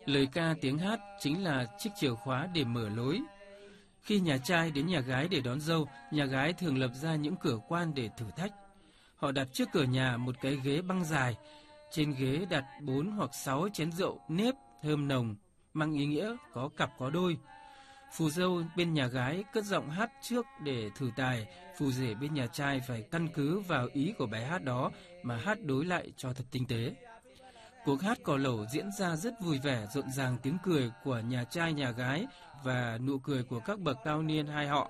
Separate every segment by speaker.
Speaker 1: Lời ca tiếng hát chính là chiếc chìa khóa để mở lối. Khi nhà trai đến nhà gái để đón dâu, nhà gái thường lập ra những cửa quan để thử thách. Họ đặt trước cửa nhà một cái ghế băng dài. Trên ghế đặt 4 hoặc 6 chén rượu nếp thơm nồng, mang ý nghĩa có cặp có đôi. Phù dâu bên nhà gái cất giọng hát trước để thử tài, phù rể bên nhà trai phải căn cứ vào ý của bài hát đó mà hát đối lại cho thật tinh tế. Cuộc hát cò lẩu diễn ra rất vui vẻ, rộn ràng tiếng cười của nhà trai nhà gái và nụ cười của các bậc cao niên hai họ.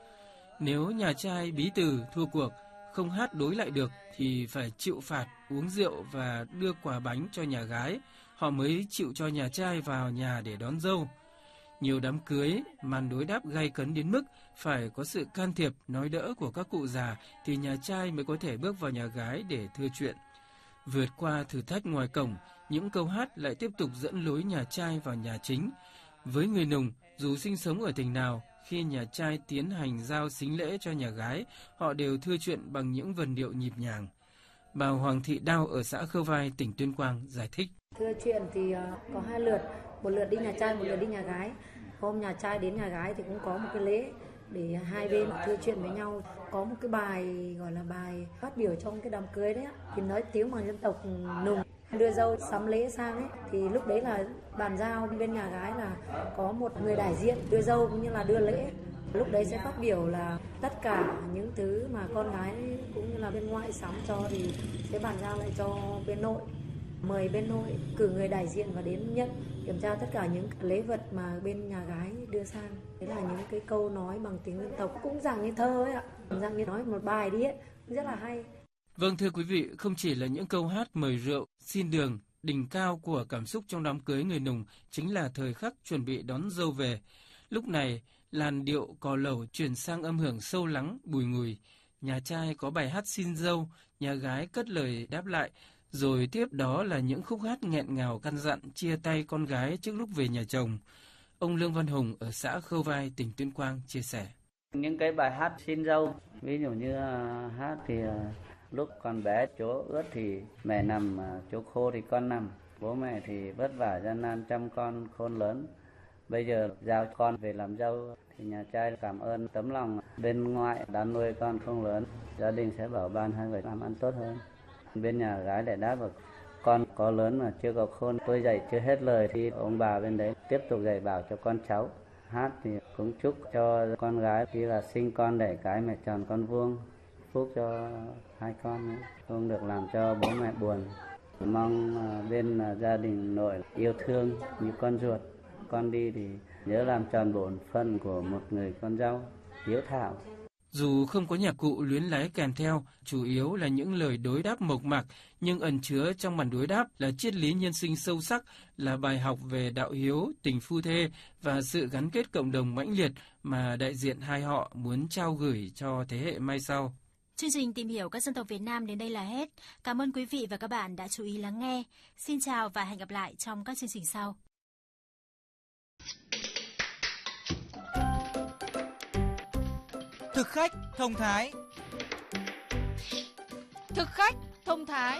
Speaker 1: Nếu nhà trai bí từ thua cuộc, không hát đối lại được thì phải chịu phạt, uống rượu và đưa quà bánh cho nhà gái, họ mới chịu cho nhà trai vào nhà để đón dâu. Nhiều đám cưới, màn đối đáp gay cấn đến mức phải có sự can thiệp, nói đỡ của các cụ già thì nhà trai mới có thể bước vào nhà gái để thưa chuyện. Vượt qua thử thách ngoài cổng, những câu hát lại tiếp tục dẫn lối nhà trai vào nhà chính. Với người Nùng, dù sinh sống ở tỉnh nào, khi nhà trai tiến hành giao sính lễ cho nhà gái, họ đều thưa chuyện bằng những vần điệu nhịp nhàng. Bà Hoàng Thị Đao ở xã Khâu Vai, tỉnh Tuyên Quang giải thích.
Speaker 2: Thưa chuyện thì có 2 lượt, một lượt đi nhà trai, một lượt đi nhà gái. Hôm nhà trai đến nhà gái thì cũng có một cái lễ để hai bên thưa chuyện với nhau. Có một cái bài gọi là bài phát biểu trong cái đám cưới đấy, thì nói tiếng bằng dân tộc Nùng. Đưa dâu sắm lễ sang ấy, thì lúc đấy là bàn giao bên nhà gái là có một người đại diện đưa dâu cũng như là đưa lễ. Lúc đấy sẽ phát biểu là tất cả những thứ mà con gái cũng như là bên ngoại sắm cho thì sẽ bàn giao lại cho bên nội. Mời bên nội cử người đại diện và đến nhận kiểm tra tất cả những lễ vật mà bên nhà gái đưa sang. Đấy là những cái câu nói bằng tiếng dân tộc, cũng dạng như thơ ấy ạ, dạng như nói một bài đi ấy, rất là hay.
Speaker 1: Vâng, thưa quý vị, không chỉ là những câu hát mời rượu, xin đường, đỉnh cao của cảm xúc trong đám cưới người Nùng chính là thời khắc chuẩn bị đón dâu về. Lúc này, làn điệu cò lẩu chuyển sang âm hưởng sâu lắng, bùi ngùi. Nhà trai có bài hát xin dâu, nhà gái cất lời đáp lại, rồi tiếp đó là những khúc hát nghẹn ngào căn dặn chia tay con gái trước lúc về nhà chồng. Ông Lương Văn Hùng ở xã Khâu Vai, tỉnh Tuyên Quang chia sẻ.
Speaker 3: Những cái bài hát xin dâu, ví dụ như hát thì lúc còn bé chỗ ướt thì mẹ nằm, chỗ khô thì con nằm. Bố mẹ thì vất vả gian nan chăm con khôn lớn. Bây giờ giao con về làm dâu thì nhà trai cảm ơn tấm lòng bên ngoại đã nuôi con không lớn. Gia đình sẽ bảo ban hai người làm ăn tốt hơn. Bên nhà gái để đáp vào con có lớn mà chưa có khôn, tôi dạy chưa hết lời thì ông bà bên đấy tiếp tục dạy bảo cho con cháu. Hát thì cũng chúc cho con gái khi là sinh con đẻ cái mẹ tròn con vuông, phúc cho hai con nữa, không được làm cho bố mẹ buồn. Mong bên gia đình nội yêu thương như con ruột, con đi thì nhớ làm tròn bổn phận của một người con dâu hiếu thảo.
Speaker 1: Dù không có nhạc cụ luyến láy kèm theo, chủ yếu là những lời đối đáp mộc mạc, nhưng ẩn chứa trong màn đối đáp là triết lý nhân sinh sâu sắc, là bài học về đạo hiếu, tình phu thê và sự gắn kết cộng đồng mãnh liệt mà đại diện hai họ muốn trao gửi cho thế hệ mai sau.
Speaker 4: Chương trình Tìm hiểu các dân tộc Việt Nam đến đây là hết. Cảm ơn quý vị và các bạn đã chú ý lắng nghe. Xin chào và hẹn gặp lại trong các chương trình sau.
Speaker 5: Thực khách thông thái.
Speaker 6: Thực khách thông thái.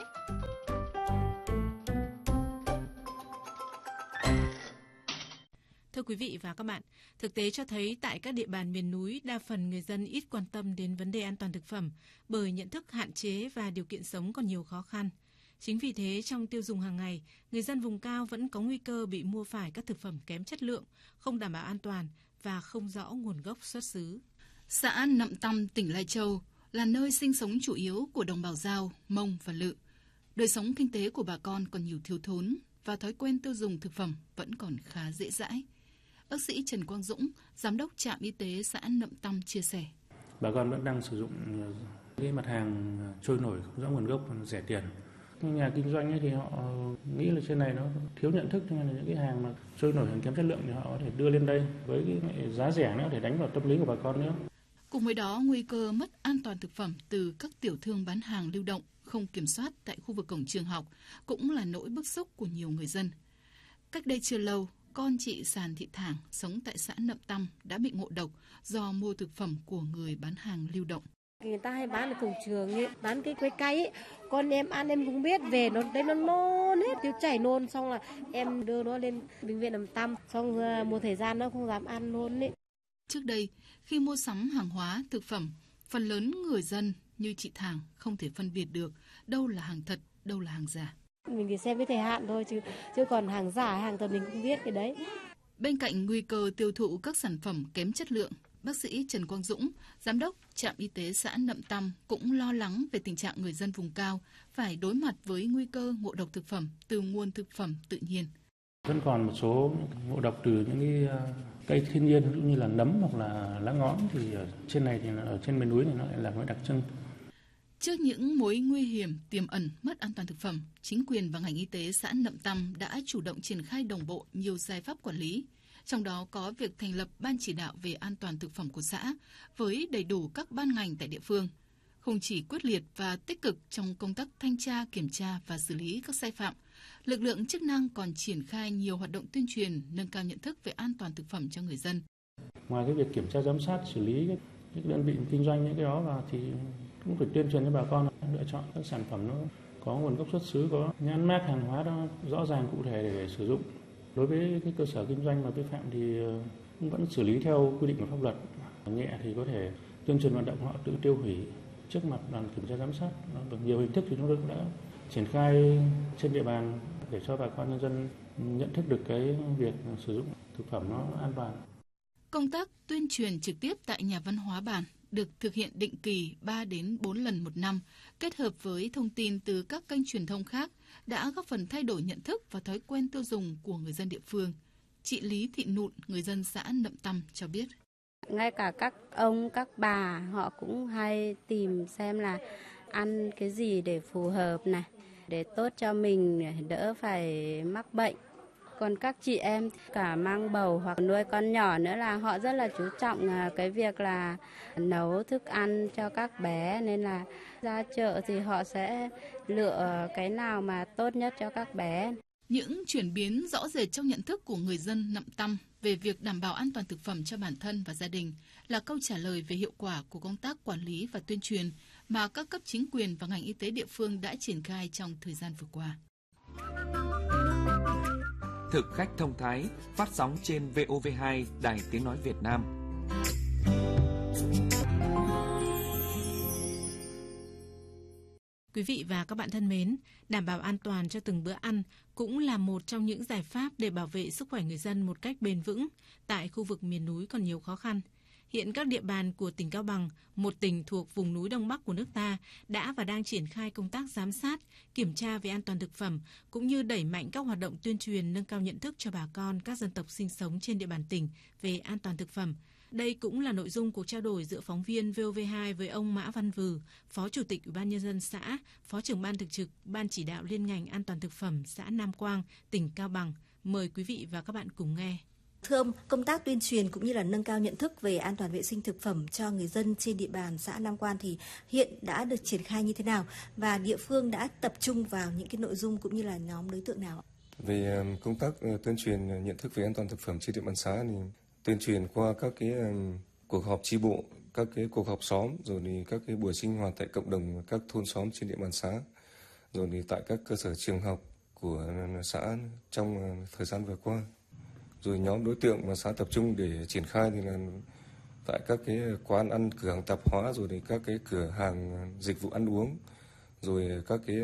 Speaker 6: Thưa quý vị và các bạn, thực tế cho thấy tại các địa bàn miền núi, đa phần người dân ít quan tâm đến vấn đề an toàn thực phẩm bởi nhận thức hạn chế và điều kiện sống còn nhiều khó khăn. Chính vì thế, trong tiêu dùng hàng ngày, người dân vùng cao vẫn có nguy cơ bị mua phải các thực phẩm kém chất lượng, không đảm bảo an toàn và không rõ nguồn gốc xuất xứ.
Speaker 7: Xã Nậm Tăm, tỉnh Lai Châu là nơi sinh sống chủ yếu của đồng bào Dao, Mông và Lự. Đời sống kinh tế của bà con còn nhiều thiếu thốn và thói quen tiêu dùng thực phẩm vẫn còn khá dễ dãi. Bác sĩ Trần Quang Dũng, Giám đốc trạm y tế xã Nậm Tăm chia sẻ.
Speaker 8: Bà con vẫn đang sử dụng cái mặt hàng trôi nổi không rõ nguồn gốc rẻ tiền. Nhà kinh doanh ấy thì họ nghĩ là trên này nó thiếu nhận thức, cho nên là những cái hàng mà trôi nổi hàng kém chất lượng thì họ có thể đưa lên đây với cái giá rẻ nữa để đánh vào tâm lý của bà con nữa.
Speaker 7: Cùng với đó, nguy cơ mất an toàn thực phẩm từ các tiểu thương bán hàng lưu động không kiểm soát tại khu vực cổng trường học cũng là nỗi bức xúc của nhiều người dân. Cách đây chưa lâu, con chị Sàn Thị Thảng sống tại xã Nậm Tăm đã bị ngộ độc do mua thực phẩm của người bán hàng lưu động.
Speaker 2: Người ta hay bán ở cổng trường ấy, bán cái quế cay ấy. Con em ăn em cũng biết, về nó nôn hết, tiêu chảy nôn, xong là em đưa nó lên bệnh viện Đầm Tăm, xong một thời gian nó không dám ăn luôn ấy.
Speaker 7: Trước đây, khi mua sắm hàng hóa, thực phẩm, phần lớn người dân như chị Thàng không thể phân biệt được đâu là hàng thật, đâu là hàng giả.
Speaker 2: Mình chỉ xem cái thời hạn thôi chứ còn hàng giả, hàng thật mình cũng biết cái đấy.
Speaker 7: Bên cạnh nguy cơ tiêu thụ các sản phẩm kém chất lượng, bác sĩ Trần Quang Dũng, giám đốc trạm y tế xã Nậm Tăm cũng lo lắng về tình trạng người dân vùng cao phải đối mặt với nguy cơ ngộ độc thực phẩm từ nguồn thực phẩm tự nhiên.
Speaker 8: Vẫn còn một số ngộ độc từ những cái cây thiên nhiên, ví dụ như là nấm hoặc là lá ngón, thì ở trên này thì ở trên miền núi này nó lại là cái đặc trưng.
Speaker 7: Trước những mối nguy hiểm tiềm ẩn mất an toàn thực phẩm, chính quyền và ngành y tế xã Nậm Tăm đã chủ động triển khai đồng bộ nhiều giải pháp quản lý. Trong đó có việc thành lập Ban chỉ đạo về an toàn thực phẩm của xã với đầy đủ các ban ngành tại địa phương. Không chỉ quyết liệt và tích cực trong công tác thanh tra, kiểm tra và xử lý các sai phạm, lực lượng chức năng còn triển khai nhiều hoạt động tuyên truyền, nâng cao nhận thức về an toàn thực phẩm cho người dân.
Speaker 8: Ngoài cái việc kiểm tra giám sát, xử lý các đơn vị kinh doanh những cái đó vào thì cũng phải tuyên truyền cho bà con lựa chọn các sản phẩm nó có nguồn gốc xuất xứ, có nhãn mác hàng hóa đó rõ ràng cụ thể để sử dụng. Đối với cái cơ sở kinh doanh mà vi phạm thì cũng vẫn xử lý theo quy định của pháp luật. Nhẹ thì có thể tuyên truyền vận động họ tự tiêu hủy trước mặt đoàn kiểm tra giám sát. Bằng nhiều hình thức thì chúng tôi cũng đã triển khai trên địa bàn để cho bà con nhân dân nhận thức được cái việc sử dụng thực phẩm nó an toàn.
Speaker 7: Công tác tuyên truyền trực tiếp tại nhà văn hóa bản được thực hiện định kỳ 3 đến 4 lần một năm, kết hợp với thông tin từ các kênh truyền thông khác đã góp phần thay đổi nhận thức và thói quen tiêu dùng của người dân địa phương. Chị Lý Thị Nụn, người dân xã Nậm Tăm cho biết.
Speaker 5: Ngay cả các ông, các bà họ cũng hay tìm xem là ăn cái gì để phù hợp này, để tốt cho mình, đỡ phải mắc bệnh. Còn các chị em cả mang bầu hoặc nuôi con nhỏ nữa là họ rất là chú trọng cái việc là nấu thức ăn cho các bé, nên là ra chợ thì họ sẽ lựa cái nào mà tốt nhất cho các bé.
Speaker 7: Những chuyển biến rõ rệt trong nhận thức của người dân Nậm Tăm về việc đảm bảo an toàn thực phẩm cho bản thân và gia đình là câu trả lời về hiệu quả của công tác quản lý và tuyên truyền mà các cấp chính quyền và ngành y tế địa phương đã triển khai trong thời gian vừa qua.
Speaker 9: Thực khách thông thái phát sóng trên VOV2 Đài Tiếng nói Việt Nam.
Speaker 6: Quý vị và các bạn thân mến, đảm bảo an toàn cho từng bữa ăn cũng là một trong những giải pháp để bảo vệ sức khỏe người dân một cách bền vững tại khu vực miền núi còn nhiều khó khăn. Hiện các địa bàn của tỉnh Cao Bằng, một tỉnh thuộc vùng núi Đông Bắc của nước ta, đã và đang triển khai công tác giám sát, kiểm tra về an toàn thực phẩm, cũng như đẩy mạnh các hoạt động tuyên truyền nâng cao nhận thức cho bà con các dân tộc sinh sống trên địa bàn tỉnh về an toàn thực phẩm. Đây cũng là nội dung cuộc trao đổi giữa phóng viên VOV2 với ông Mã Văn Vừ, Phó Chủ tịch Ủy ban Nhân dân xã, Phó trưởng Ban Thường trực Ban Chỉ đạo Liên ngành An toàn thực phẩm xã Nam Quang, tỉnh Cao Bằng. Mời quý vị và các bạn cùng nghe.
Speaker 10: Thưa ông, công tác tuyên truyền cũng như là nâng cao nhận thức về an toàn vệ sinh thực phẩm cho người dân trên địa bàn xã Nam Quan thì hiện đã được triển khai như thế nào và địa phương đã tập trung vào những cái nội dung cũng như là nhóm đối tượng nào?
Speaker 11: Về công tác tuyên truyền nhận thức về an toàn thực phẩm trên địa bàn xã thì tuyên truyền qua các cái cuộc họp chi bộ, các cái cuộc họp xóm, rồi thì các cái buổi sinh hoạt tại cộng đồng các thôn xóm trên địa bàn xã, rồi thì tại các cơ sở trường học của xã trong thời gian vừa qua. Rồi nhóm đối tượng mà xã tập trung để triển khai thì là tại các cái quán ăn, cửa hàng tạp hóa, rồi thì các cái cửa hàng dịch vụ ăn uống, rồi các cái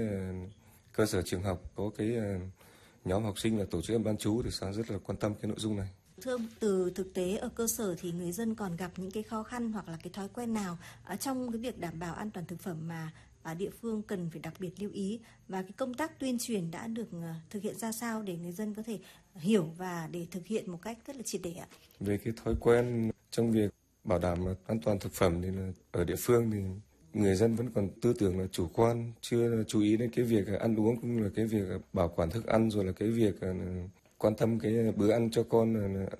Speaker 11: cơ sở trường học có cái nhóm học sinh là tổ chức bán trú thì xã rất là quan tâm cái nội dung này.
Speaker 10: Thưa ông, từ thực tế ở cơ sở thì người dân còn gặp những cái khó khăn hoặc là cái thói quen nào trong cái việc đảm bảo an toàn thực phẩm mà địa phương cần phải đặc biệt lưu ý, và cái công tác tuyên truyền đã được thực hiện ra sao để người dân có thể hiểu và để thực hiện một cách rất là triệt để ạ?
Speaker 11: Về cái thói quen trong việc bảo đảm an toàn thực phẩm thì là ở địa phương thì người dân vẫn còn tư tưởng là chủ quan, chưa chú ý đến cái việc ăn uống cũng như là cái việc bảo quản thức ăn, rồi là cái việc quan tâm cái bữa ăn cho con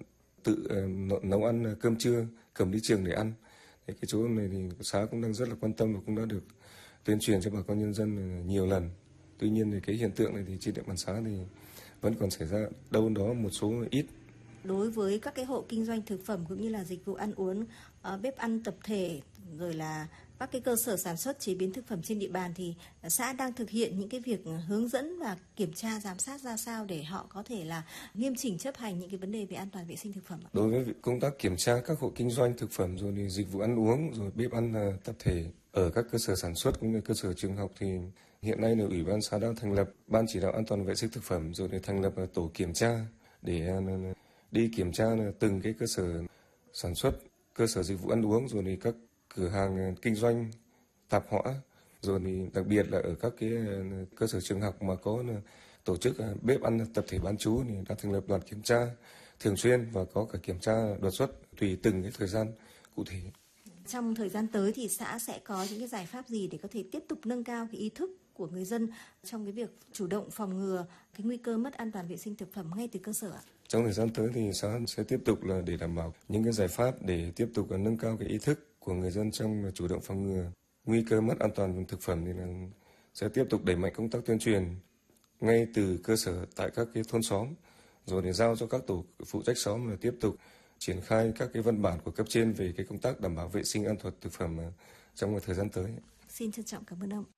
Speaker 11: tự nấu ăn cơm trưa cầm đi trường để ăn. Cái chỗ này thì xã cũng đang rất là quan tâm và cũng đã được tuyên truyền cho bà con nhân dân nhiều lần. Tuy nhiên thì cái hiện tượng này thì trên địa bàn xã thì vẫn còn xảy ra đâu đó một số ít.
Speaker 10: Đối với các cái hộ kinh doanh thực phẩm cũng như là dịch vụ ăn uống, bếp ăn tập thể, rồi là các cái cơ sở sản xuất chế biến thực phẩm trên địa bàn thì xã đang thực hiện những cái việc hướng dẫn và kiểm tra giám sát ra sao để họ có thể là nghiêm chỉnh chấp hành những cái vấn đề về an toàn vệ sinh thực phẩm ạ?
Speaker 11: Đối với công tác kiểm tra các hộ kinh doanh thực phẩm rồi thì dịch vụ ăn uống rồi bếp ăn tập thể ở các cơ sở sản xuất cũng như cơ sở trường học thì hiện nay là Ủy ban xã đang thành lập Ban chỉ đạo an toàn vệ sinh thực phẩm rồi để thành lập tổ kiểm tra để đi kiểm tra từng cái cơ sở sản xuất, cơ sở dịch vụ ăn uống rồi thì các cửa hàng kinh doanh tạp hóa, rồi thì đặc biệt là ở các cái cơ sở trường học mà có tổ chức bếp ăn tập thể bán trú thì đã thành lập đoàn kiểm tra thường xuyên và có cả kiểm tra đột xuất tùy từng cái thời gian cụ thể.
Speaker 10: Trong thời gian tới thì xã sẽ có những cái giải pháp gì để có thể tiếp tục nâng cao cái ý thức của người dân trong cái việc chủ động phòng ngừa cái nguy cơ mất an toàn vệ sinh thực phẩm ngay từ cơ sở ạ?
Speaker 11: Trong thời gian tới thì xã sẽ tiếp tục là để đảm bảo những cái giải pháp để tiếp tục nâng cao cái ý thức của người dân trong chủ động phòng ngừa nguy cơ mất an toàn thực phẩm thì là sẽ tiếp tục đẩy mạnh công tác tuyên truyền ngay từ cơ sở tại các cái thôn xóm, rồi để giao cho các tổ phụ trách xóm là tiếp tục triển khai các cái văn bản của cấp trên về cái công tác đảm bảo vệ sinh an toàn thực phẩm trong thời gian tới.
Speaker 10: Xin trân trọng cảm ơn ông.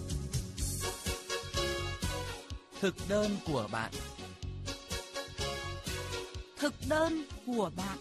Speaker 12: Thực đơn của bạn.
Speaker 4: Thực đơn của bạn.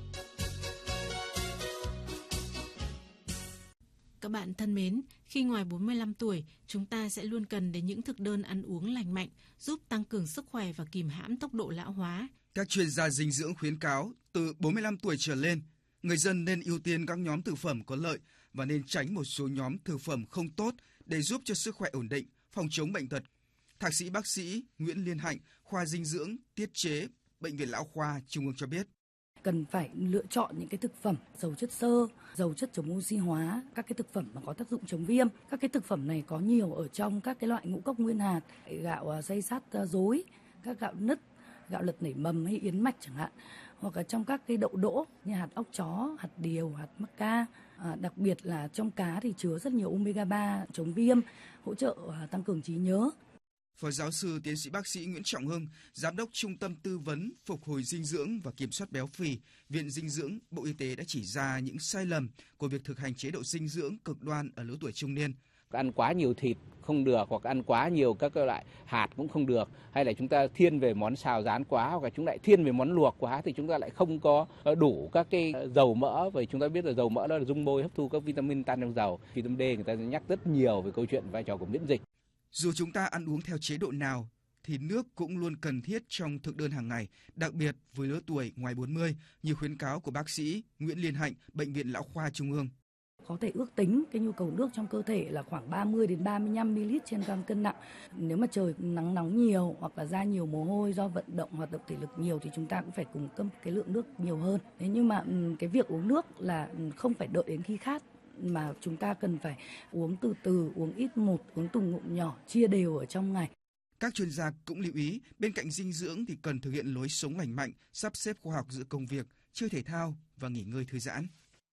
Speaker 6: Các bạn thân mến, khi ngoài 45 tuổi, chúng ta sẽ luôn cần đến những thực đơn ăn uống lành mạnh, giúp tăng cường sức khỏe và kìm hãm tốc độ lão hóa.
Speaker 13: Các chuyên gia dinh dưỡng khuyến cáo từ 45 tuổi trở lên, người dân nên ưu tiên các nhóm thực phẩm có lợi và nên tránh một số nhóm thực phẩm không tốt để giúp cho sức khỏe ổn định, phòng chống bệnh tật. Thạc sĩ bác sĩ Nguyễn Liên Hạnh, khoa dinh dưỡng, tiết chế, Bệnh viện Lão khoa Trung ương cho biết.
Speaker 14: Cần phải lựa chọn những cái thực phẩm giàu chất xơ, giàu chất chống oxy hóa, các cái thực phẩm mà có tác dụng chống viêm. Các cái thực phẩm này có nhiều ở trong các cái loại ngũ cốc nguyên hạt, gạo dây sắt rối, các gạo nứt, gạo lật nảy mầm hay yến mạch chẳng hạn, hoặc là trong các cái đậu đỗ như hạt óc chó, hạt điều, hạt mắc ca. Đặc biệt là trong cá thì chứa rất nhiều omega 3 chống viêm, hỗ trợ tăng cường trí nhớ.
Speaker 13: Phó giáo sư tiến sĩ bác sĩ Nguyễn Trọng Hưng, Giám đốc Trung tâm Tư vấn Phục hồi dinh dưỡng và Kiểm soát béo phì, Viện Dinh dưỡng, Bộ Y tế đã chỉ ra những sai lầm của việc thực hành chế độ dinh dưỡng cực đoan ở lứa tuổi trung niên.
Speaker 15: Ăn quá nhiều thịt không được, hoặc ăn quá nhiều các loại hạt cũng không được, hay là chúng ta thiên về món xào rán quá, hoặc là chúng lại thiên về món luộc quá thì chúng ta lại không có đủ các cái dầu mỡ. Vì chúng ta biết là dầu mỡ đó là dung môi hấp thu các vitamin tan trong dầu. Vitamin D người ta nhắc rất nhiều về câu chuyện vai trò của miễn dịch.
Speaker 13: Dù chúng ta ăn uống theo chế độ nào thì nước cũng luôn cần thiết trong thực đơn hàng ngày, đặc biệt với lứa tuổi ngoài 40 như khuyến cáo của bác sĩ Nguyễn Liên Hạnh, Bệnh viện Lão khoa Trung ương.
Speaker 14: Có thể ước tính cái nhu cầu nước trong cơ thể là khoảng 30 đến 35 ml trên cân nặng. Nếu mà trời nắng nóng nhiều hoặc là ra nhiều mồ hôi do vận động hoạt động thể lực nhiều thì chúng ta cũng phải cung cấp cái lượng nước nhiều hơn. Thế nhưng mà cái việc uống nước là không phải đợi đến khi khát, mà chúng ta cần phải uống từ từ, uống ít một, uống từng ngụm nhỏ, chia đều ở trong ngày.
Speaker 13: Các chuyên gia cũng lưu ý, bên cạnh dinh dưỡng thì cần thực hiện lối sống lành mạnh, sắp xếp khoa học giữa công việc, chơi thể thao và nghỉ ngơi thư giãn.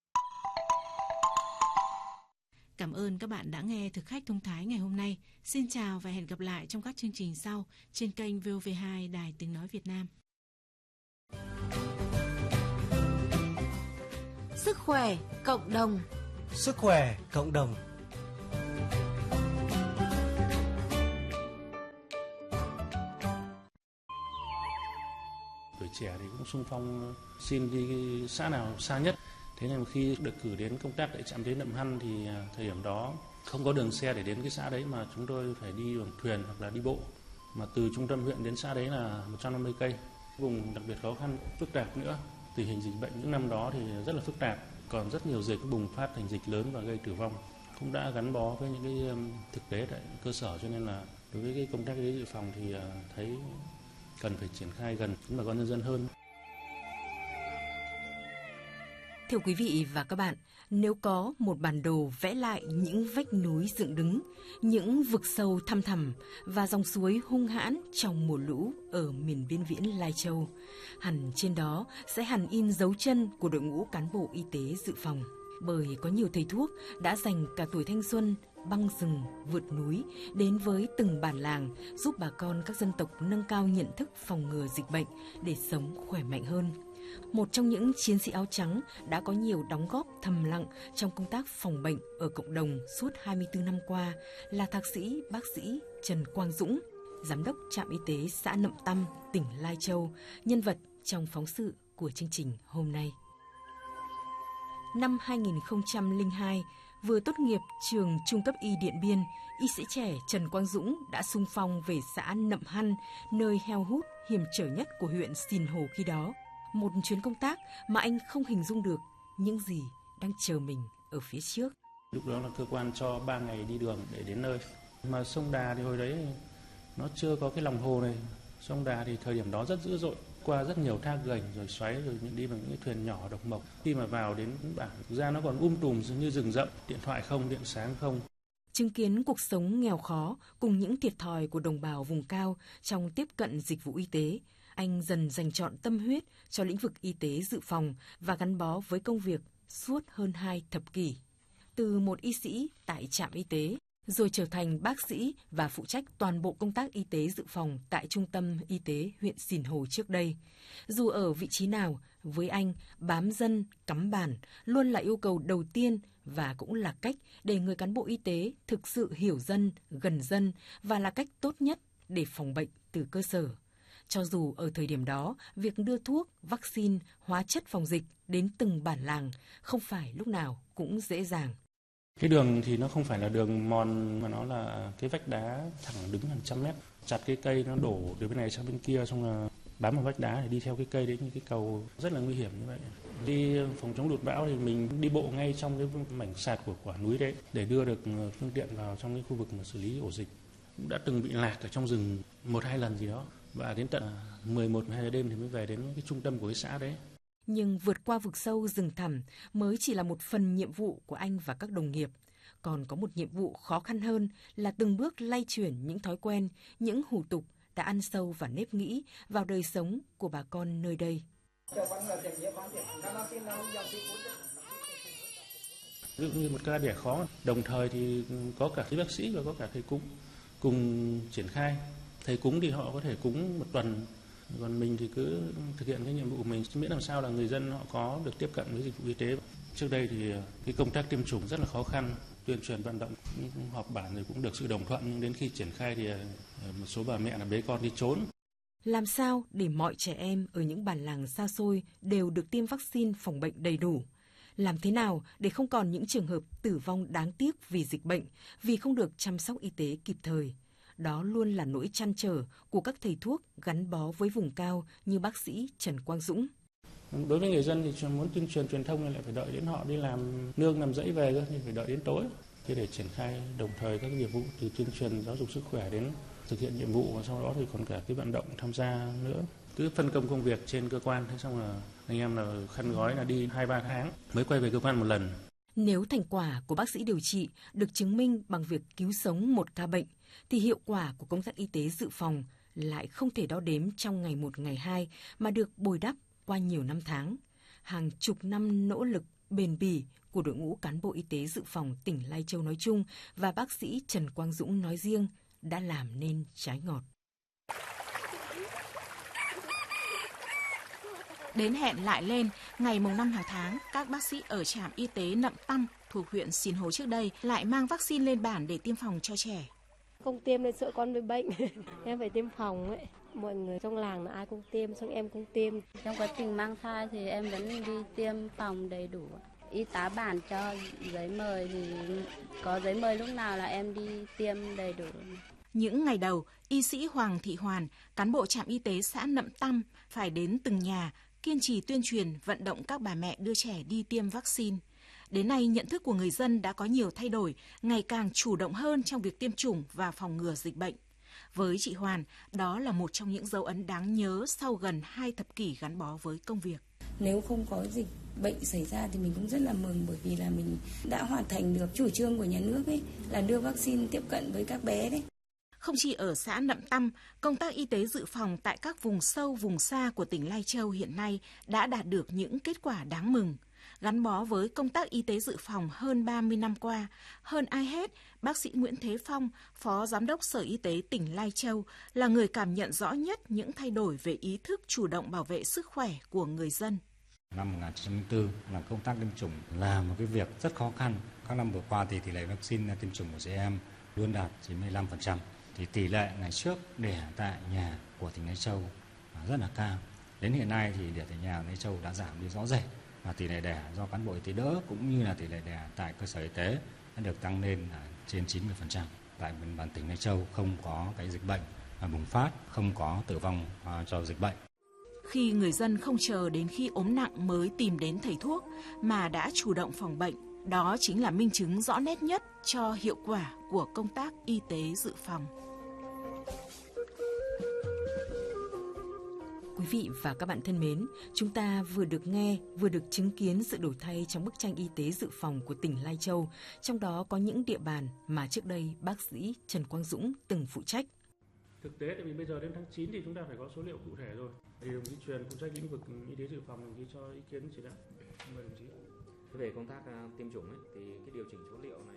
Speaker 6: Cảm ơn các bạn đã nghe Thực khách thông thái ngày hôm nay. Xin chào và hẹn gặp lại trong các chương trình sau trên kênh VOV2 Đài Tiếng Nói Việt Nam.
Speaker 16: Sức khỏe cộng đồng.
Speaker 12: Sức khỏe cộng đồng.
Speaker 8: Tuổi trẻ thì cũng xung phong xin đi xã nào xa nhất. Thế nên khi được cử đến công tác tại trạm y tế Nậm Hăn thì thời điểm đó không có đường xe để đến cái xã đấy mà chúng tôi phải đi bằng thuyền hoặc là đi bộ. Mà từ trung tâm huyện đến xã đấy là 150 cây. Vùng đặc biệt khó khăn, phức tạp nữa. Tình hình dịch bệnh những năm đó thì rất là phức tạp. Còn rất nhiều dịch bùng phát thành dịch lớn và gây tử vong. Cũng đã gắn bó với những cái thực tế tại cơ sở, cho nên là đối với cái công tác y tế dự phòng thì thấy cần phải triển khai gần với bà con nhân dân hơn.
Speaker 17: Thưa quý vị và các bạn, nếu có một bản đồ vẽ lại những vách núi dựng đứng, những vực sâu thăm thẳm và dòng suối hung hãn trong mùa lũ ở miền biên viễn Lai Châu, hẳn trên đó sẽ hằn in dấu chân của đội ngũ cán bộ y tế dự phòng. Bởi có nhiều thầy thuốc đã dành cả tuổi thanh xuân băng rừng, vượt núi đến với từng bản làng, giúp bà con các dân tộc nâng cao nhận thức phòng ngừa dịch bệnh để sống khỏe mạnh hơn. một trong những chiến sĩ áo trắng đã có nhiều đóng góp thầm lặng trong công tác phòng bệnh ở cộng đồng suốt 24 năm qua là thạc sĩ bác sĩ Trần Quang Dũng, giám đốc trạm y tế xã Nậm Tăm, tỉnh Lai Châu, nhân vật trong phóng sự của chương trình hôm nay. Năm 2002, vừa tốt nghiệp trường trung cấp y Điện Biên, y sĩ trẻ Trần Quang Dũng đã xung phong về xã Nậm Hăn, nơi heo hút hiểm trở nhất của huyện Sìn Hồ khi đó. Một chuyến công tác mà anh không hình dung được những gì đang chờ mình ở phía trước.
Speaker 8: Lúc đó là cơ quan cho 3 ngày đi đường để đến nơi. Mà sông Đà thì hồi đấy nó chưa có cái lòng hồ này. Sông Đà thì thời điểm đó rất dữ dội, qua rất nhiều thác gành rồi xoáy rồi đi bằng những cái thuyền nhỏ độc mộc. Khi mà vào đến bản, thực ra nó còn tùm như rừng rậm, điện thoại không, điện sáng không.
Speaker 17: Chứng kiến cuộc sống nghèo khó cùng những thiệt thòi của đồng bào vùng cao trong tiếp cận dịch vụ y tế, anh dần dành trọn tâm huyết cho lĩnh vực y tế dự phòng và gắn bó với công việc suốt hơn 2 thập kỷ. Từ một y sĩ tại trạm y tế, rồi trở thành bác sĩ và phụ trách toàn bộ công tác y tế dự phòng tại Trung tâm Y tế huyện Sìn Hồ trước đây. Dù ở vị trí nào, với anh, bám dân, cắm bản luôn là yêu cầu đầu tiên và cũng là cách để người cán bộ y tế thực sự hiểu dân, gần dân và là cách tốt nhất để phòng bệnh từ cơ sở. Cho dù ở thời điểm đó, việc đưa thuốc, vaccine, hóa chất phòng dịch đến từng bản làng không phải lúc nào cũng dễ dàng.
Speaker 8: Cái đường thì nó không phải là đường mòn mà nó là cái vách đá thẳng đứng hàng trăm mét. Chặt cái cây nó đổ từ bên này sang bên kia xong là bám vào vách đá để đi theo cái cây đấy, như cái cầu rất là nguy hiểm như vậy. Đi phòng chống lụt bão thì mình đi bộ ngay trong cái mảnh sạt của quả núi đấy để đưa được phương tiện vào trong cái khu vực mà xử lý ổ dịch. Đã từng bị lạc ở trong rừng 1-2 lần gì đó và đến tận 11-12 giờ đêm thì mới về đến cái trung tâm của cái xã đấy.
Speaker 17: Nhưng vượt qua vực sâu rừng thẳm mới chỉ là một phần nhiệm vụ của anh và các đồng nghiệp. Còn có một nhiệm vụ khó khăn hơn là từng bước lay chuyển những thói quen, những hủ tục đã ăn sâu vào nếp nghĩ, vào đời sống của bà con nơi đây.
Speaker 8: Ví dụ như một ca đẻ khó, đồng thời thì có cả thầy bác sĩ và có cả thầy cúng cùng triển khai. Thầy cúng thì họ có thể cúng một tuần, còn mình thì cứ thực hiện cái nhiệm vụ của mình, miễn làm sao là người dân họ có được tiếp cận với dịch vụ y tế. Trước đây thì cái công tác tiêm chủng rất là khó khăn, tuyên truyền vận động, họp bản thì cũng được sự đồng thuận, nhưng đến khi triển khai thì một số bà mẹ là bế con đi trốn.
Speaker 17: Làm sao để mọi trẻ em ở những bản làng xa xôi đều được tiêm vaccine phòng bệnh đầy đủ? Làm thế nào để không còn những trường hợp tử vong đáng tiếc vì dịch bệnh, vì không được chăm sóc y tế kịp thời? Đó luôn là nỗi trăn trở của các thầy thuốc gắn bó với vùng cao như bác sĩ Trần Quang Dũng.
Speaker 8: Đối với người dân thì muốn tuyên truyền truyền thông lại phải đợi đến họ đi làm nương làm rẫy về cơ, thì phải đợi đến tối. Thế để triển khai đồng thời các nhiệm vụ từ tuyên truyền giáo dục sức khỏe đến thực hiện nhiệm vụ, và sau đó thì còn cả cái vận động tham gia nữa. Cứ phân công công việc trên cơ quan, thế xong là anh em là khăn gói là đi 2-3 tháng mới quay về cơ quan một lần.
Speaker 17: Nếu thành quả của bác sĩ điều trị được chứng minh bằng việc cứu sống một ca bệnh, thì hiệu quả của công tác y tế dự phòng lại không thể đo đếm trong ngày 1, ngày 2 mà được bồi đắp qua nhiều năm tháng. Hàng chục năm nỗ lực bền bỉ của đội ngũ cán bộ y tế dự phòng tỉnh Lai Châu nói chung và bác sĩ Trần Quang Dũng nói riêng đã làm nên trái ngọt.
Speaker 6: Đến hẹn lại lên, ngày mùng 5 hàng tháng, các bác sĩ ở trạm y tế Nậm Tăm thuộc huyện Sìn Hồ trước đây lại mang vaccine lên bản để tiêm phòng cho trẻ.
Speaker 18: Không tiêm nên sợ con bị bệnh, em phải tiêm phòng ấy. Mọi người trong làng là ai cũng tiêm, xong em cũng tiêm.
Speaker 5: Trong quá trình mang thai thì em vẫn đi tiêm phòng đầy đủ. Y tá bản cho giấy mời thì có giấy mời lúc nào là em đi tiêm đầy đủ.
Speaker 6: Những ngày đầu, y sĩ Hoàng Thị Hoàn, cán bộ trạm y tế xã Nậm Tăm phải đến từng nhà, kiên trì tuyên truyền vận động các bà mẹ đưa trẻ đi tiêm vaccine. Đến nay, nhận thức của người dân đã có nhiều thay đổi, ngày càng chủ động hơn trong việc tiêm chủng và phòng ngừa dịch bệnh. Với chị Hoàn, đó là một trong những dấu ấn đáng nhớ sau gần 2 thập kỷ gắn bó với công việc.
Speaker 14: Nếu không có dịch bệnh xảy ra thì mình cũng rất là mừng, bởi vì là mình đã hoàn thành được chủ trương của nhà nước ấy, là đưa vaccine tiếp cận với các bé đấy.
Speaker 6: Không chỉ ở xã Nậm Tăm, công tác y tế dự phòng tại các vùng sâu, vùng xa của tỉnh Lai Châu hiện nay đã đạt được những kết quả đáng mừng.
Speaker 19: Gắn bó với công tác y tế dự phòng hơn 30 năm qua, hơn ai hết, bác sĩ Nguyễn Thế Phong, Phó Giám đốc Sở Y tế tỉnh Lai Châu, là người cảm nhận rõ nhất những thay đổi về ý thức chủ động bảo vệ sức khỏe của người dân.
Speaker 20: Năm 1904 là công tác tiêm chủng là một cái việc rất khó khăn. Các năm vừa qua thì tỷ lệ vaccine tiêm chủng của trẻ em luôn đạt 95%. Thì tỷ lệ ngày trước đẻ tại nhà của tỉnh Lai Châu rất là cao. Đến hiện nay thì đẻ tại nhà Lai Châu đã giảm đi rõ rệt, và tỷ lệ đẻ do cán bộ y tế đỡ cũng như là tỷ lệ đẻ tại cơ sở y tế đã được tăng lên trên 90%. Tại bản tỉnh Lai Châu không có cái dịch bệnh bùng phát, không có tử vong do dịch bệnh.
Speaker 19: Khi người dân không chờ đến khi ốm nặng mới tìm đến thầy thuốc mà đã chủ động phòng bệnh, đó chính là minh chứng rõ nét nhất cho hiệu quả của công tác y tế dự phòng.
Speaker 17: Quý vị và các bạn thân mến, chúng ta vừa được nghe, vừa được chứng kiến sự đổi thay trong bức tranh y tế dự phòng của tỉnh Lai Châu, trong đó có những địa bàn mà trước đây bác sĩ Trần Quang Dũng từng phụ trách.
Speaker 8: Thực tế tại vì bây giờ đến tháng 9 thì chúng ta phải có số liệu cụ thể rồi. Thì đồng chí Truyền phụ trách lĩnh vực y tế dự phòng, đồng chí cho ý kiến chỉ đạo. Mời đồng chí.
Speaker 21: Về công tác tiêm chủng ấy, thì cái điều chỉnh số liệu này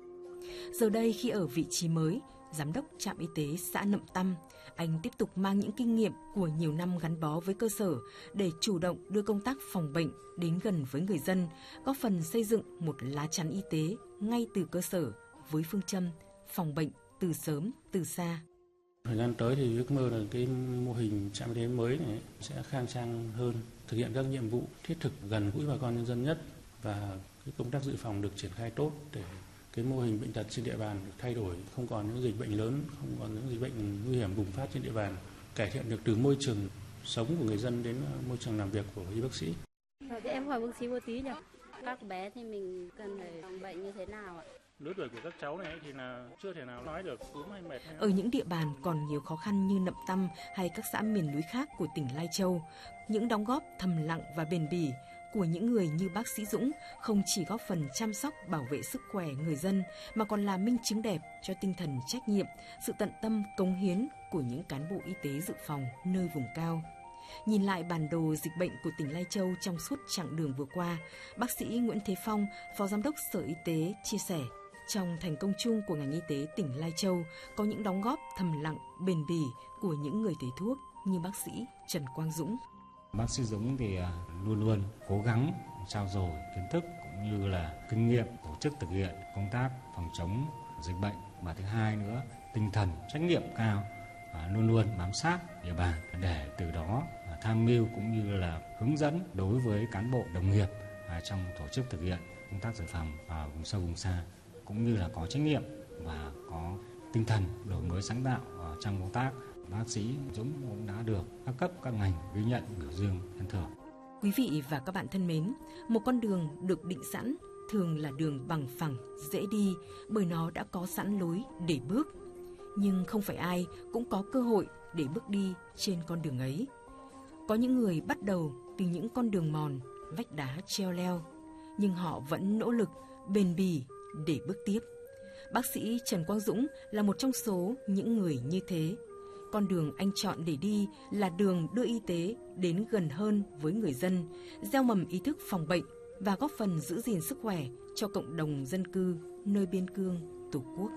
Speaker 17: Giờ đây khi ở vị trí mới, Giám đốc trạm y tế xã Nậm Tăm, anh tiếp tục mang những kinh nghiệm của nhiều năm gắn bó với cơ sở để chủ động đưa công tác phòng bệnh đến gần với người dân, góp phần xây dựng một lá chắn y tế ngay từ cơ sở với phương châm phòng bệnh từ sớm từ xa.
Speaker 8: Thời gian tới thì ước mơ là cái mô hình trạm y tế mới này sẽ khang trang hơn, thực hiện các nhiệm vụ thiết thực gần gũi bà con nhân dân nhất, và cái công tác dự phòng được triển khai tốt để cái mô hình bệnh tật trên địa bàn được thay đổi, không còn những dịch bệnh lớn, không còn những dịch bệnh nguy hiểm bùng phát trên địa bàn, cải thiện được từ môi trường sống của người dân đến môi trường làm việc của y bác sĩ.
Speaker 18: Thì em hỏi bác sĩ một tí nhỉ?
Speaker 5: Các bé thì mình cần phải phòng bệnh như thế nào ạ?
Speaker 8: Lứa tuổi của các cháu này thì là chưa thể nào nói được ốm hay mệt.
Speaker 17: Ở những địa bàn còn nhiều khó khăn như Nậm Tăm hay các xã miền núi khác của tỉnh Lai Châu, những đóng góp thầm lặng và bền bỉ của những người như bác sĩ Dũng không chỉ góp phần chăm sóc bảo vệ sức khỏe người dân mà còn là minh chứng đẹp cho tinh thần trách nhiệm, sự tận tâm cống hiến của những cán bộ y tế dự phòng nơi vùng cao. Nhìn lại bản đồ dịch bệnh của tỉnh Lai Châu trong suốt chặng đường vừa qua, bác sĩ Nguyễn Thế Phong, Phó Giám đốc Sở Y tế chia sẻ, trong thành công chung của ngành y tế tỉnh Lai Châu có những đóng góp thầm lặng, bền bỉ của những người thầy thuốc như bác sĩ Trần Quang Dũng.
Speaker 20: Bác sĩ Dũng thì luôn luôn cố gắng trao dồi kiến thức cũng như là kinh nghiệm tổ chức thực hiện công tác phòng chống dịch bệnh, và thứ hai nữa tinh thần trách nhiệm cao, luôn luôn bám sát địa bàn để từ đó tham mưu cũng như là hướng dẫn đối với cán bộ đồng nghiệp trong tổ chức thực hiện công tác dự phòng ở vùng sâu vùng xa, cũng như là có trách nhiệm và có tinh thần đổi mới sáng tạo trong công tác. Bác sĩ Dũng cũng đã được các cấp các ngành ghi nhận, biểu dương, khen thưởng.
Speaker 17: Quý vị và các bạn thân mến, một con đường được định sẵn thường là đường bằng phẳng, dễ đi bởi nó đã có sẵn lối để bước. Nhưng không phải ai cũng có cơ hội để bước đi trên con đường ấy. Có những người bắt đầu từ những con đường mòn, vách đá treo leo, nhưng họ vẫn nỗ lực, bền bỉ để bước tiếp. Bác sĩ Trần Quang Dũng là một trong số những người như thế. Con đường anh chọn để đi là đường đưa y tế đến gần hơn với người dân, gieo mầm ý thức phòng bệnh và góp phần giữ gìn sức khỏe cho cộng đồng dân cư nơi biên cương Tổ quốc.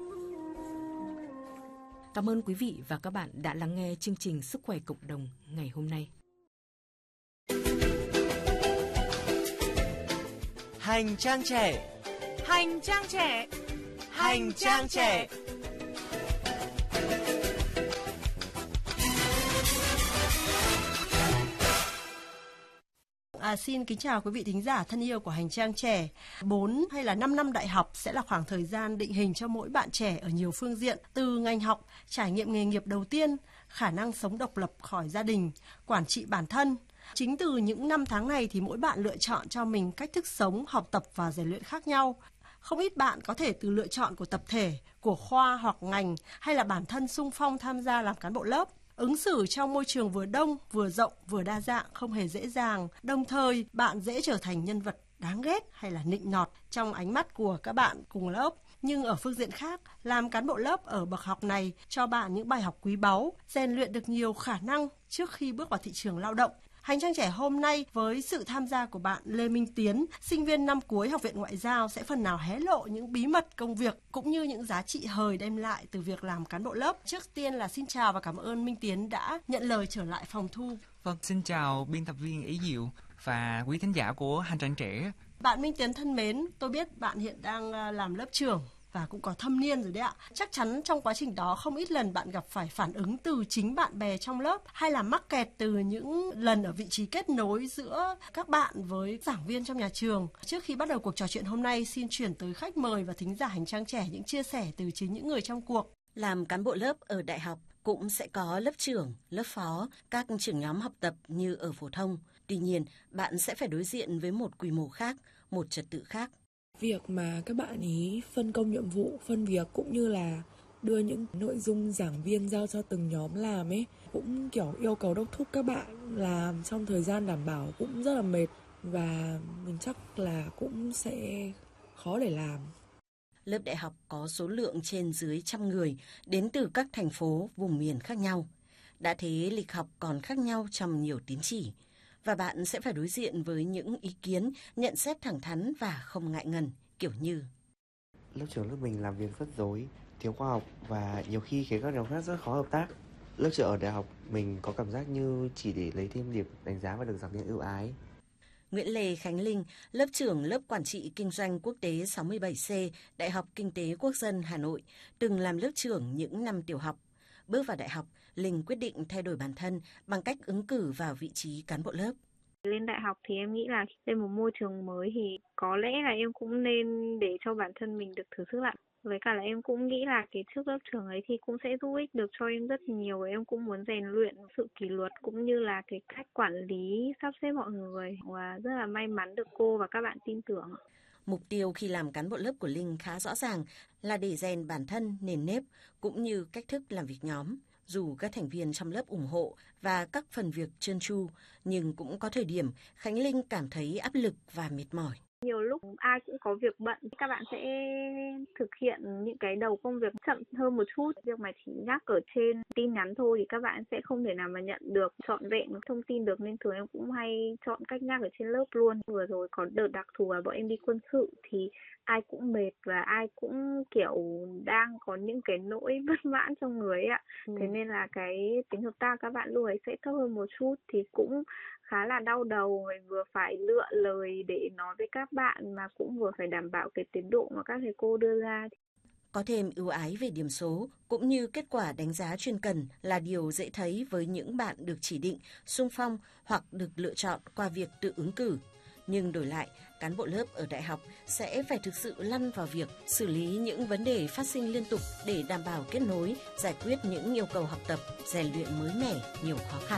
Speaker 17: Cảm ơn quý vị và các bạn đã lắng nghe chương trình Sức khỏe cộng đồng ngày hôm nay.
Speaker 12: Hành trang trẻ.
Speaker 16: Hành trang trẻ.
Speaker 12: Hành trang trẻ.
Speaker 22: Xin kính chào quý vị thính giả thân yêu của Hành trang trẻ. 4 hay là 5 năm đại học sẽ là khoảng thời gian định hình cho mỗi bạn trẻ ở nhiều phương diện, từ ngành học, trải nghiệm nghề nghiệp đầu tiên, khả năng sống độc lập khỏi gia đình, quản trị bản thân. Chính từ những năm tháng này thì mỗi bạn lựa chọn cho mình cách thức sống, học tập và rèn luyện khác nhau. Không ít bạn có thể từ lựa chọn của tập thể, của khoa hoặc ngành hay là bản thân xung phong tham gia làm cán bộ lớp. Ứng xử trong môi trường vừa đông, vừa rộng, vừa đa dạng không hề dễ dàng. Đồng thời, bạn dễ trở thành nhân vật đáng ghét hay là nịnh nọt trong ánh mắt của các bạn cùng lớp. Nhưng ở phương diện khác, làm cán bộ lớp ở bậc học này cho bạn những bài học quý báu, rèn luyện được nhiều khả năng trước khi bước vào thị trường lao động. Hành trang trẻ hôm nay với sự tham gia của bạn Lê Minh Tiến, sinh viên năm cuối Học viện Ngoại giao sẽ phần nào hé lộ những bí mật công việc cũng như những giá trị hời đem lại từ việc làm cán bộ lớp. Trước tiên là xin chào và cảm ơn Minh Tiến đã nhận lời trở lại phòng thu.
Speaker 1: Vâng, xin chào biên tập viên Ý Diệu và quý thính giả của Hành trang trẻ.
Speaker 22: Bạn Minh Tiến thân mến, tôi biết bạn hiện đang làm lớp trưởng và cũng có thâm niên rồi đấy ạ. Chắc chắn trong quá trình đó không ít lần bạn gặp phải phản ứng từ chính bạn bè trong lớp hay là mắc kẹt từ những lần ở vị trí kết nối giữa các bạn với giảng viên trong nhà trường. Trước khi bắt đầu cuộc trò chuyện hôm nay, xin chuyển tới khách mời và thính giả Hành trang trẻ những chia sẻ từ chính những người trong cuộc.
Speaker 3: Làm cán bộ lớp ở đại học cũng sẽ có lớp trưởng, lớp phó, các trưởng nhóm học tập như ở phổ thông. Tuy nhiên, bạn sẽ phải đối diện với một quy mô khác, một trật tự khác.
Speaker 23: Việc mà các bạn ý phân công nhiệm vụ, phân việc cũng như là đưa những nội dung giảng viên giao cho từng nhóm làm ấy, cũng kiểu yêu cầu đốc thúc các bạn làm trong thời gian đảm bảo cũng rất là mệt và mình chắc là cũng sẽ khó để làm.
Speaker 3: Lớp đại học có số lượng trên dưới 100 người đến từ các thành phố, vùng miền khác nhau. Đã thế lịch học còn khác nhau trong nhiều tín chỉ. Và bạn sẽ phải đối diện với những ý kiến, nhận xét thẳng thắn và không ngại ngần, kiểu như:
Speaker 24: lớp trưởng lớp mình làm việc rất rối, thiếu khoa học và nhiều khi khiến các nhóm khác rất khó hợp tác. Lớp trưởng ở đại học mình có cảm giác như chỉ để lấy thêm điểm đánh giá và được giảng viên ưu ái.
Speaker 3: Nguyễn Lê Khánh Linh, lớp trưởng lớp Quản trị Kinh doanh Quốc tế 67C, Đại học Kinh tế Quốc dân Hà Nội, từng làm lớp trưởng những năm tiểu học. Bước vào đại học, Linh quyết định thay đổi bản thân bằng cách ứng cử vào vị trí cán bộ lớp.
Speaker 25: Lên đại học thì em nghĩ là lên một môi trường mới thì có lẽ là em cũng nên để cho bản thân mình được thử sức lại. Với cả là em cũng nghĩ là cái chức lớp trưởng ấy thì cũng sẽ giúp ích được cho em rất nhiều. Em cũng muốn rèn luyện sự kỷ luật cũng như là cái cách quản lý, sắp xếp mọi người. Và rất là may mắn được cô và các bạn tin tưởng.
Speaker 3: Mục tiêu khi làm cán bộ lớp của Linh khá rõ ràng là để rèn bản thân, nền nếp cũng như cách thức làm việc nhóm. Dù các thành viên trong lớp ủng hộ và các phần việc trơn tru, nhưng cũng có thời điểm Khánh Linh cảm thấy áp lực và mệt mỏi.
Speaker 25: Nhiều lúc ai cũng có việc bận, các bạn sẽ thực hiện những cái đầu công việc chậm hơn một chút. Việc mà chỉ nhắc ở trên tin nhắn thôi thì các bạn sẽ không thể nào mà nhận được trọn vẹn thông tin được, nên thường em cũng hay chọn cách nhắc ở trên lớp luôn. Vừa rồi có đợt đặc thù là bọn em đi quân sự thì ai cũng mệt và ai cũng kiểu đang có những cái nỗi bất mãn trong người ấy ạ. Thế nên là cái tính hợp tác các bạn lúc ấy sẽ thấp hơn một chút thì cũng khá là đau đầu, vừa phải lựa lời để nói với các bạn mà cũng vừa phải đảm bảo cái tiến độ mà các thầy cô đưa ra.
Speaker 3: Có thêm ưu ái về điểm số cũng như kết quả đánh giá chuyên cần là điều dễ thấy với những bạn được chỉ định, xung phong hoặc được lựa chọn qua việc tự ứng cử. Nhưng đổi lại, cán bộ lớp ở đại học sẽ phải thực sự lăn vào việc xử lý những vấn đề phát sinh liên tục để đảm bảo kết nối, giải quyết những yêu cầu học tập, rèn luyện mới mẻ, nhiều khó khăn.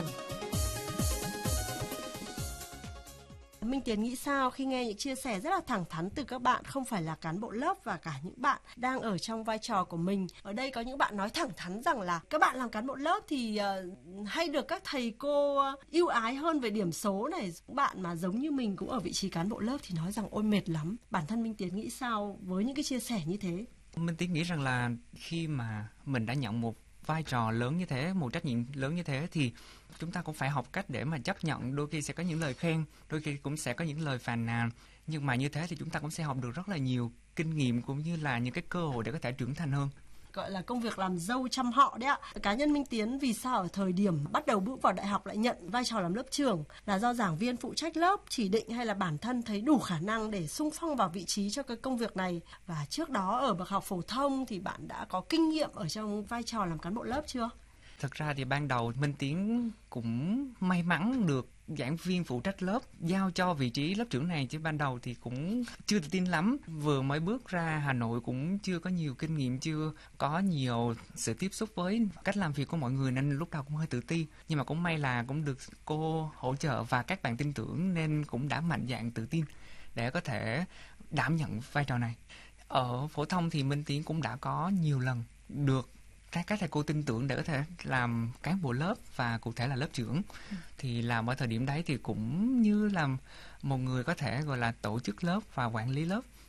Speaker 22: Minh Tiến nghĩ sao khi nghe những chia sẻ rất là thẳng thắn từ các bạn không phải là cán bộ lớp và cả những bạn đang ở trong vai trò của mình? Ở đây có những bạn nói thẳng thắn rằng là các bạn làm cán bộ lớp thì hay được các thầy cô ưu ái hơn về điểm số này. Bạn mà giống như mình cũng ở vị trí cán bộ lớp thì nói rằng ôi mệt lắm. Bản thân Minh Tiến nghĩ sao với những cái chia sẻ như thế?
Speaker 1: Minh Tiến nghĩ rằng là khi mà mình đã nhận một vai trò lớn như thế, một trách nhiệm lớn như thế thì chúng ta cũng phải học cách để mà chấp nhận. Đôi khi sẽ có những lời khen, đôi khi cũng sẽ có những lời phàn nàn, nhưng mà như thế thì chúng ta cũng sẽ học được rất là nhiều kinh nghiệm cũng như là những cái cơ hội để có thể trưởng thành hơn.
Speaker 22: Gọi là công việc làm dâu chăm họ đấy ạ. Cá nhân Minh Tiến vì sao ở thời điểm bắt đầu bước vào đại học lại nhận vai trò làm lớp trưởng, là do giảng viên phụ trách lớp chỉ định hay là bản thân thấy đủ khả năng để xung phong vào vị trí cho cái công việc này? Và trước đó ở bậc học phổ thông thì bạn đã có kinh nghiệm ở trong vai trò làm cán bộ lớp chưa?
Speaker 1: Thực ra thì ban đầu Minh Tiến cũng may mắn được giảng viên phụ trách lớp giao cho vị trí lớp trưởng này, chứ ban đầu thì cũng chưa tự tin lắm. Vừa mới bước ra Hà Nội cũng chưa có nhiều kinh nghiệm, chưa có nhiều sự tiếp xúc với cách làm việc của mọi người nên lúc đầu cũng hơi tự ti. Nhưng mà cũng may là cũng được cô hỗ trợ và các bạn tin tưởng nên cũng đã mạnh dạn tự tin để có thể đảm nhận vai trò này. Ở phổ thông thì Minh Tiến cũng đã có nhiều lần được các thầy cô tin tưởng để có thể làm cán bộ lớp và cụ thể là lớp trưởng. Thì làm ở thời điểm đấy thì cũng như là một người có thể gọi là tổ chức lớp và quản lý lớp.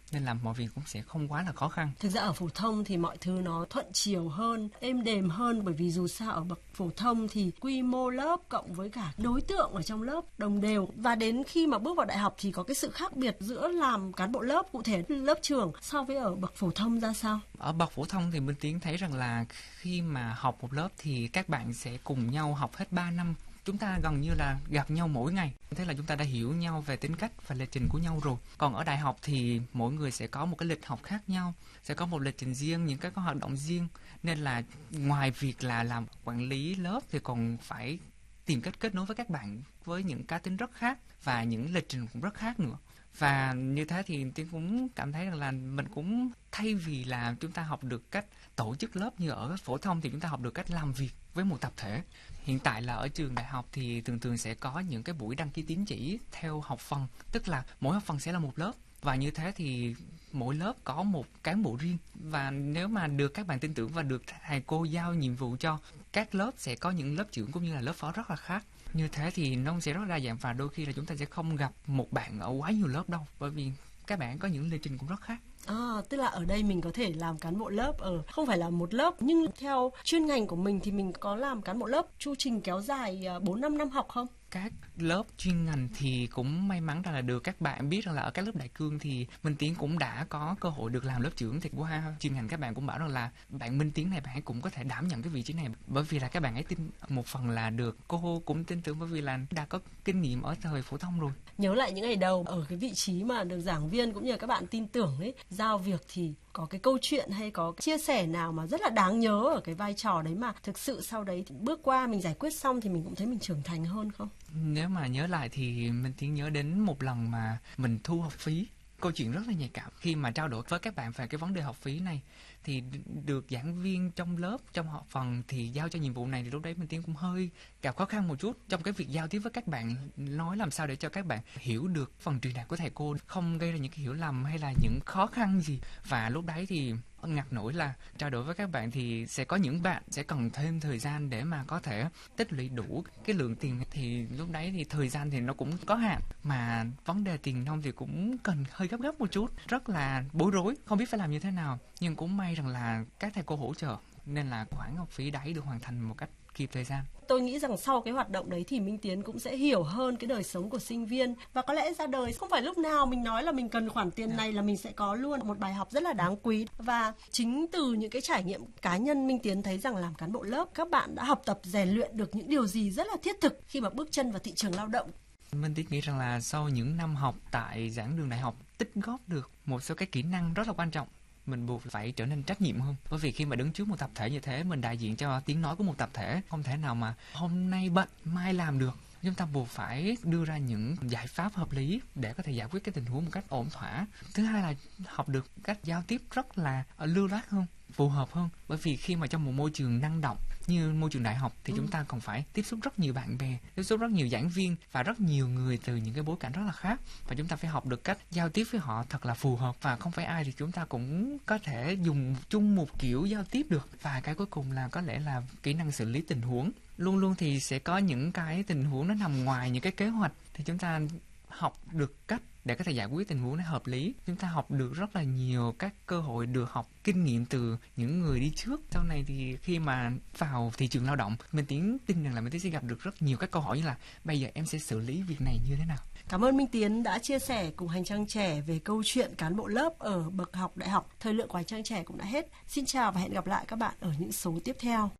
Speaker 1: nên là mọi việc cũng sẽ không quá là khó khăn.
Speaker 22: Thực ra ở phổ thông thì mọi thứ nó thuận chiều hơn, êm đềm hơn, bởi vì dù sao ở bậc phổ thông thì quy mô lớp cộng với cả đối tượng ở trong lớp đồng đều, và đến khi mà bước vào đại học thì có cái sự khác biệt giữa làm cán bộ lớp, cụ thể lớp trưởng, so với ở bậc phổ thông ra sao?
Speaker 1: Ở bậc phổ thông thì Minh Tiến thấy rằng là khi mà học một lớp thì các bạn sẽ cùng nhau học hết 3 năm. Chúng ta gần như là gặp nhau mỗi ngày. Thế là chúng ta đã hiểu nhau về tính cách và lịch trình của nhau rồi. Còn ở đại học thì mỗi người sẽ có một cái lịch học khác nhau, sẽ có một lịch trình riêng, những cái hoạt động riêng. Nên là ngoài việc là làm quản lý lớp thì còn phải tìm cách kết nối với các bạn với những cá tính rất khác và những lịch trình cũng rất khác nữa. Và như thế thì Tiến cũng cảm thấy rằng là mình cũng thay vì là chúng ta học được cách tổ chức lớp như ở phổ thông thì chúng ta học được cách làm việc với một tập thể. Hiện tại là ở trường đại học thì thường sẽ có những cái buổi đăng ký tín chỉ theo học phần, tức là mỗi học phần sẽ là một lớp. Và như thế thì mỗi lớp có một cán bộ riêng, và nếu mà được các bạn tin tưởng và được thầy cô giao nhiệm vụ cho, các lớp sẽ có những lớp trưởng cũng như là lớp phó rất là khác. Như thế thì nó sẽ rất đa dạng, và đôi khi là chúng ta sẽ không gặp một bạn ở quá nhiều lớp đâu, bởi vì các bạn có những lịch trình cũng rất khác.
Speaker 22: Tức là ở đây mình có thể làm cán bộ lớp ở không phải là một lớp, nhưng theo chuyên ngành của mình thì mình có làm cán bộ lớp chu trình kéo dài 4-5 năm học không?
Speaker 1: Các lớp chuyên ngành thì cũng may mắn là được các bạn biết rằng là ở các lớp đại cương thì Minh Tiến cũng đã có cơ hội được làm lớp trưởng. Thì qua chuyên ngành các bạn cũng bảo rằng là bạn Minh Tiến này bạn ấy cũng có thể đảm nhận cái vị trí này, bởi vì là các bạn ấy tin một phần là được cô cũng tin tưởng, bởi vì là đã có kinh nghiệm ở thời phổ thông rồi.
Speaker 22: Nhớ lại những ngày đầu ở cái vị trí mà được giảng viên cũng như là các bạn tin tưởng ấy, giao việc thì có cái câu chuyện hay có chia sẻ nào mà rất là đáng nhớ ở cái vai trò đấy mà thực sự sau đấy thì bước qua mình giải quyết xong thì mình cũng thấy mình trưởng thành hơn không?
Speaker 1: Nếu mà nhớ lại thì mình Tiến nhớ đến một lần mà mình thu học phí. Câu chuyện rất là nhạy cảm khi mà trao đổi với các bạn về cái vấn đề học phí này, thì được giảng viên trong lớp, trong học phần thì giao cho nhiệm vụ này, thì lúc đấy Minh Tiến cũng hơi gặp khó khăn một chút trong cái việc giao tiếp với các bạn, nói làm sao để cho các bạn hiểu được phần truyền đạt của thầy cô, không gây ra những cái hiểu lầm hay là những khó khăn gì. Và lúc đấy thì ngặt nổi là trao đổi với các bạn thì sẽ có những bạn sẽ cần thêm thời gian để mà có thể tích lũy đủ cái lượng tiền, thì lúc đấy thì thời gian thì nó cũng có hạn, mà vấn đề tiền nong thì cũng cần hơi gấp một chút, rất là bối rối, không biết phải làm như thế nào. Nhưng cũng may rằng là các thầy cô hỗ trợ nên là khoản học phí đấy được hoàn thành một cách kịp thời gian.
Speaker 22: Tôi nghĩ rằng sau cái hoạt động đấy thì Minh Tiến cũng sẽ hiểu hơn cái đời sống của sinh viên, và có lẽ ra đời không phải lúc nào mình nói là mình cần khoản tiền này là mình sẽ có luôn. Một bài học rất là đáng quý, và chính từ những cái trải nghiệm cá nhân Minh Tiến thấy rằng làm cán bộ lớp các bạn đã học tập rèn luyện được những điều gì rất là thiết thực khi mà bước chân vào thị trường lao động.
Speaker 1: Minh Tiến nghĩ rằng là sau những năm học tại giảng đường đại học tích góp được một số cái kỹ năng rất là quan trọng. Mình buộc phải trở nên trách nhiệm hơn, bởi vì khi mà đứng trước một tập thể như thế, mình đại diện cho tiếng nói của một tập thể, không thể nào mà hôm nay bận mai làm được. Chúng ta buộc phải đưa ra những giải pháp hợp lý để có thể giải quyết cái tình huống một cách ổn thỏa. Thứ hai là học được cách giao tiếp rất là lưu loát hơn, phù hợp hơn, bởi vì khi mà trong một môi trường năng động như môi trường đại học thì chúng ta còn phải tiếp xúc rất nhiều bạn bè, tiếp xúc rất nhiều giảng viên và rất nhiều người từ những cái bối cảnh rất là khác, và chúng ta phải học được cách giao tiếp với họ thật là phù hợp, và không phải ai thì chúng ta cũng có thể dùng chung một kiểu giao tiếp được. Và cái cuối cùng là có lẽ là kỹ năng xử lý tình huống. Luôn luôn thì sẽ có những cái tình huống nó nằm ngoài những cái kế hoạch, thì chúng ta học được cách để có thể giải quyết tình huống nó hợp lý. Chúng ta học được rất là nhiều các cơ hội được học kinh nghiệm từ những người đi trước. Sau này thì khi mà vào thị trường lao động, mình tin rằng là mình sẽ gặp được rất nhiều các câu hỏi như là bây giờ em sẽ xử lý việc này như thế nào.
Speaker 22: Cảm ơn Minh Tiến đã chia sẻ cùng Hành Trang Trẻ về câu chuyện cán bộ lớp ở bậc học đại học. Thời lượng của Hành Trang Trẻ cũng đã hết. Xin chào và hẹn gặp lại các bạn ở những số tiếp theo.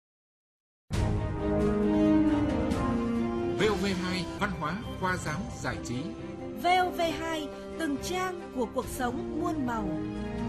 Speaker 2: VOV2 Văn hóa, khoa giáo, giải trí.
Speaker 7: VOV2 từng trang của cuộc sống muôn màu.